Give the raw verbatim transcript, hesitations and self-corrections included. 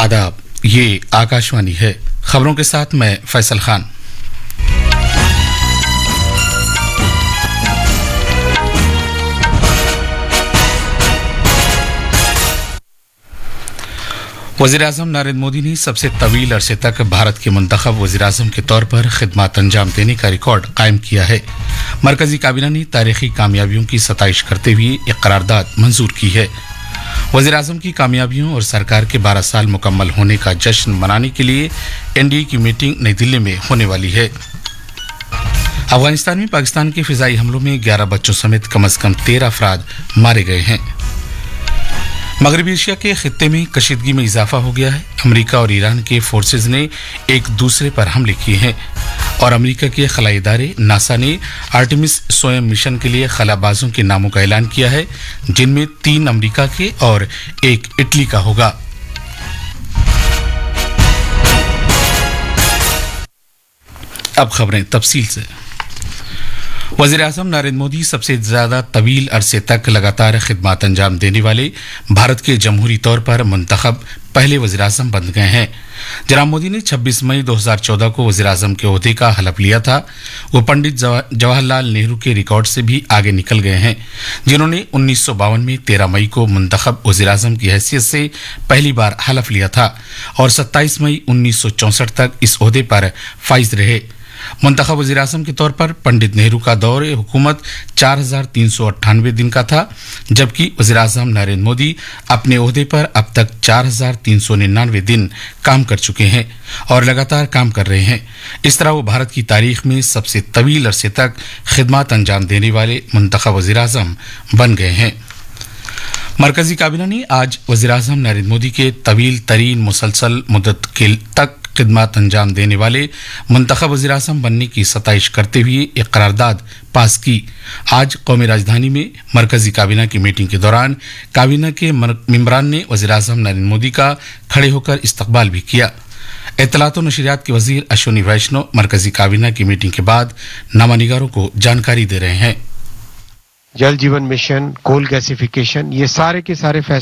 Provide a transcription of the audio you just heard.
आदाब, ये आकाशवाणी है। खबरों के साथ मैं फैसल खान। वज़ीर-ए-आज़म नरेंद्र मोदी ने सबसे तवील अरसे तक भारत के मुंतखब वज़ीर-ए-आज़म के तौर पर खिदमत अंजाम देने का रिकॉर्ड कायम किया है। मरकजी काबीना ने तारीखी कामयाबियों की सताइश करते हुए एक करारदाद मंजूर की है। वज़ीर-ए-आज़म की कामयाबियों और सरकार के बारह साल मुकम्मल होने का जश्न मनाने के लिए एनडीए की मीटिंग नई दिल्ली में होने वाली है। अफगानिस्तान में पाकिस्तान के फिजाई हमलों में ग्यारह बच्चों समेत कम अज कम तेरह अफराद मारे गए हैं। मगरबी एशिया के खित्ते में कशीदगी में इजाफा हो गया है। अमेरिका और ईरान के फोर्सेज ने एक दूसरे पर हमले किए हैं और अमेरिका के खलाई इदारे नासा ने आर्टेमिस स्वयं मिशन के लिए खलाबाजों के नामों का ऐलान किया है, जिनमें तीन अमेरिका के और एक इटली का होगा। अब खबरें तफसील से। वज़ीर-ए-आज़म नरेंद्र मोदी सबसे ज्यादा तवील अरसे तक लगातार खिदमत अंजाम देने वाले भारत के जमहूरी तौर पर मुंतखब पहले वज़ीर-ए-आज़म बन गए हैं। जनाब मोदी ने छब्बीस मई दो हज़ार चौदह को वज़ीर-ए-आज़म के ओहदे का हलफ लिया था। वो पंडित जवाहरलाल नेहरू के रिकॉर्ड से भी आगे निकल गए हैं, जिन्होंने उन्नीस सौ बावन में तेरह मई को मुंतखब वज़ीर-ए-आज़म की हैसियत से पहली बार हलफ लिया था और सत्ताईस मई उन्नीस सौ चौंसठ तक इस ओहदे पर फाइज रहे। मुंतखब वज़ीर-ए-आज़म के तौर पर पंडित नेहरू का दौर हुकूमत चार हजार तीन सौ अट्ठानवे दिन का था, जबकि वज़ीर-ए-आज़म नरेंद्र मोदी अपने ओहदे पर अब तक चार हजार तीन सौ निन्यानवे दिन काम कर चुके हैं और लगातार काम कर रहे हैं। इस तरह वो भारत की तारीख में सबसे तवील अरसे तक खिदमत अंजाम देने वाले मुंतखब वज़ीर-ए-आज़म बन गए हैं। मरकजी काबीना ने आज वज़ीर-ए-आज़म नरेंद्र मोदी के तवील तरीन मुसलसल मुद्दत के तक खिदमत अंजाम देने वाले मुंतखब वज़ीर-ए-आज़म बनने की सताइश करते हुए एक करारदाद पास की। आज कौमी राजधानी में मरकजी काबीना की मीटिंग के दौरान काबीना के मेंबरान ने वज़ीर-ए-आज़म नरेंद्र मोदी का खड़े होकर इस्तकबाल भी किया। इत्तलात और नशरियात के वज़ीर अश्विनी वैष्णव मरकजी काबीना की मीटिंग के बाद नामानिगारों को जानकारी दे रहे हैं। जल जीवन मिशन, कोल गैसिफिकेशन, ये सारे के सारे